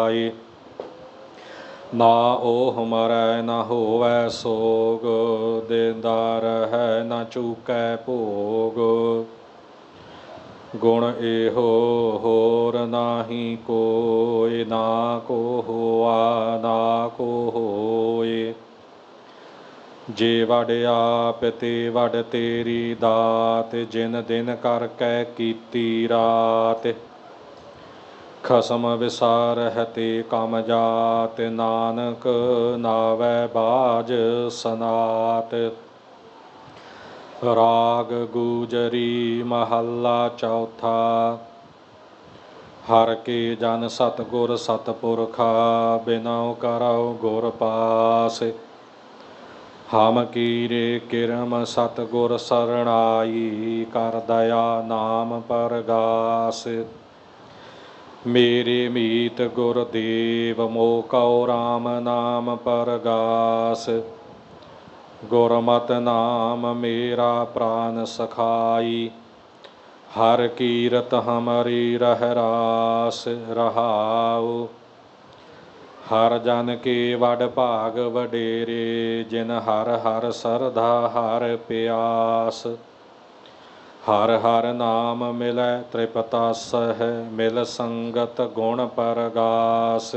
ਪਾਈ। ਨਾ ਓਹ ਮਰੈ ਨਾ ਹੋਵੈ ਸੋਗ, ਦੇਂਦਾ ਰਹੈ ਨਾ ਚੂਕੈ ਭੋਗ। ਗੁਣ ਇਹੋ ਹੋਰ ਨਾਹੀ ਕੋਇ, ਨਾ ਕੋ ਹੋਆ ਨਾ ਕੋ ਹੋਇ। ਜੇ ਵਡ ਆਪ ਤੇ ਵਡ ਤੇਰੀ ਦਾਤ, ਜਿਨ ਦਿਨ ਕਰ ਕੈ ਕੀਤੀ ਰਾਤ। ਖਸਮ ਵਿਸਾਰਹਿ ਤੇ ਕਮ ਜਾਤ, ਨਾਨਕ ਨਾਵੈ ਬਾਝ ਸਨਾਤ। ਰਾਗ ਗੂਜਰੀ ਮਹੱਲਾ ਚੌਥਾ। ਹਰਿ ਕੇ ਜਨ ਸਤਿਗੁਰ ਸਤਿਪੁਰਖਾ, ਬਿਨਉ ਕਰਉ ਗੁਰ ਪਾਸ। ਹਮ ਕੀਰੇ ਕਿਰਮ ਸਤਿਗੁਰ ਸਰਣਾਈ, ਕਰ ਦਇਆ ਨਾਮ ਪਰਗਾਸ। ਮੇਰੇ ਮੀਤ ਗੁਰਦੇਵ, ਮੋਹ ਕਉ ਰਾਮ ਨਾਮ ਪਰਗਾਸ। ਗੁਰਮਤਿ ਨਾਮ ਮੇਰਾ ਪ੍ਰਾਨ ਸਖਾਈ, ਹਰਿ ਕੀਰਤ ਹਮਰੀ ਰਹਿ ਰਾਸ। ਰਹਾਉ ਹਰਿ ਜਨ ਕੇ ਵਡ ਭਾਗ ਵਡੇਰੇ, ਜਿਨ ਹਰਿ ਹਰਿ ਸਰਧਾ ਹਰਿ ਪਿਆਸ। ਹਰਿ ਹਰਿ ਨਾਮ ਮਿਲੈ ਤ੍ਰਿਪਤਾਸਹਿ, ਮਿਲ ਸੰਗਤ ਗੁਣ ਪਰਗਾਸ।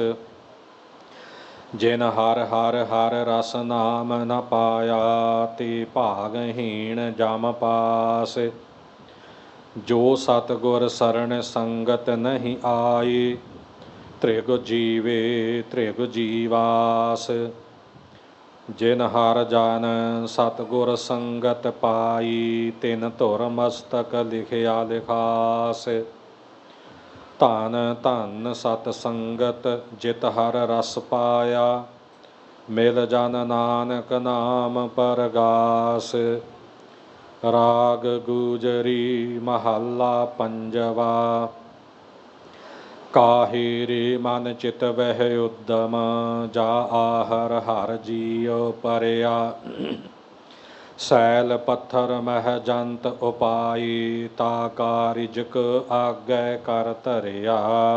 ਜਿਨ ਹਰਿ ਹਰਿ ਹਰਿ ਰਸ ਨਾਮ ਨ ਪਾਇਆ, ਤੇ ਭਾਗਹੀਣ ਜਮ ਪਾਸ। ਜੋ ਸਤਿਗੁਰ ਸਰਣ ਸੰਗਤ ਨਹੀਂ ਆਈ, ਤ੍ਰਿਗ ਜੀਵੇ ਤ੍ਰਿਗ ਜੀਵਾਸ। ਜਿਨ ਹਰਿ ਜਨ ਸਤਿਗੁਰ ਸੰਗਤ ਪਾਈ, ਤਿਨ ਧੁਰ ਮਸਤਕ ਲਿਖਿਆ ਲਿਖਾਸ। ਧਨ ਧਨ ਸਤ ਸੰਗਤ ਜਿਤ ਹਰਿ ਰਸ ਪਾਇਆ, ਮਿਲ ਜਨ ਨਾਨਕ ਨਾਮ ਪਰਗਾਸ। ਰਾਗ ਗੂਜਰੀ ਮਹੱਲਾ ਪੰਜਵਾ। ਕਾਹੇ ਰੇ ਮਨ ਚਿਤ ਵਹਿ ਉਦਮ, ਜਾ ਆਹਰ ਹਰਿ ਜੀਉ ਪਰਿਆ। ਸੈਲ ਪੱਥਰ ਮਹਿ ਜੰਤ ਉਪਾਈ, ਤਾ ਕਾ ਰਿਜਕ ਆਗੈ ਕਰ ਧਰਿਆ।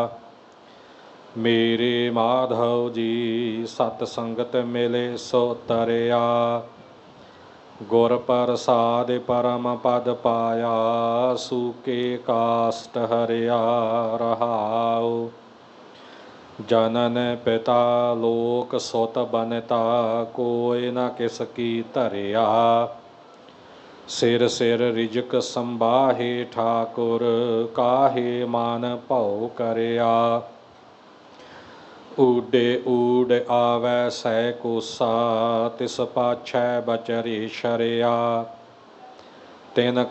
ਮੇਰੇ ਮਾਧਵ ਜੀ ਸਤ ਸੰਗਤ ਮਿਲੇ ਸੋ ਤਰਿਆ, ਗੁਰ ਪ੍ਰਸਾਦਿ ਪਰਮ ਪਦ ਪਾਇਆ। ਸੂਕੇ ਕਾਸਟ ਹਰਿਆ। ਰਹਾਉ ਜਨਨ ਪਿਤਾ ਲੋਕ ਸੁਤ ਬਨਿਤਾ, ਕੋਇ ਨ ਕਿਸ ਕੀ ਧਰਿਆ। ਸਿਰ ਸਿਰ ਰਿਜਕ ਸੰਬਾਹੇ ਠਾਕੁਰ, ਕਾਹੇ ਮਨ ਭਉ ਕਰਿਆ। ਊਡੇ ਊਡ ਆਵੈ ਸਹਿ ਕੋਸਾ, ਤਿਸ ਪਾਛੈ ਬਚਰੇ ਸ਼ਰਿਆ। ਤਿਨ